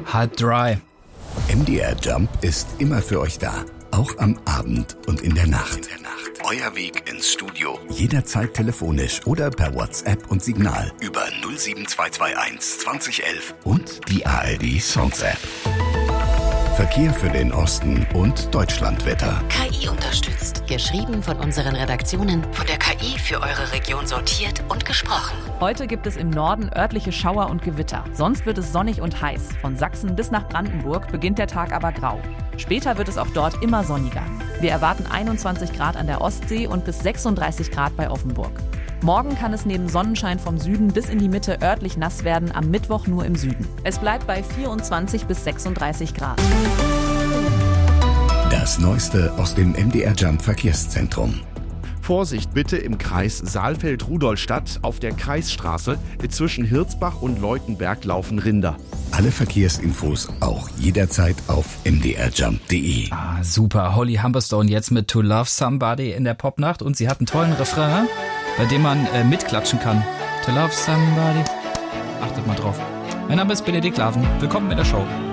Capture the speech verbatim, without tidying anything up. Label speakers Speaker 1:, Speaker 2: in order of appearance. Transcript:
Speaker 1: halb dry.
Speaker 2: M D R Jump ist immer für euch da. Auch am Abend und in der Nacht. Euer Weg ins Studio. Jederzeit telefonisch oder per WhatsApp und Signal über null sieben zwei zwei eins zwanzig elf und die A R D Songs App. Verkehr für den Osten und Deutschlandwetter.
Speaker 3: K I unterstützt. Geschrieben von unseren Redaktionen. Von der K I für eure Region sortiert und gesprochen.
Speaker 4: Heute gibt es im Norden örtliche Schauer und Gewitter. Sonst wird es sonnig und heiß. Von Sachsen bis nach Brandenburg beginnt der Tag aber grau. Später wird es auch dort immer sonniger. Wir erwarten einundzwanzig Grad an der Ostsee und bis sechsunddreißig Grad bei Offenburg. Morgen kann es neben Sonnenschein vom Süden bis in die Mitte örtlich nass werden, am Mittwoch nur im Süden. Es bleibt bei vierundzwanzig bis sechsunddreißig Grad.
Speaker 2: Das Neueste aus dem M D R Jump Verkehrszentrum.
Speaker 5: Vorsicht bitte im Kreis Saalfeld-Rudolstadt auf der Kreisstraße. Zwischen Hirzbach und Leutenberg laufen Rinder.
Speaker 2: Alle Verkehrsinfos auch jederzeit auf m d r jump punkt d e.
Speaker 1: Ah, super. Holly Humberstone jetzt mit To Love Somebody in der Popnacht und sie hat einen tollen Refrain, bei dem man äh, mitklatschen kann. To Love Somebody. Achtet mal drauf. Mein Name ist Benedikt Laven. Willkommen in der Show.